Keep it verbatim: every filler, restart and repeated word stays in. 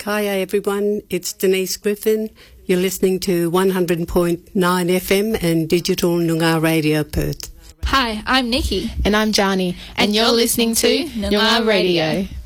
Kaya everyone, it's Denise Griffin. You're listening to one hundred point nine F M and Digital Noongar Radio Perth. Hi, I'm Nikki. And I'm Jani. And, and you're, you're listening, listening to Noongar Radio. Radio.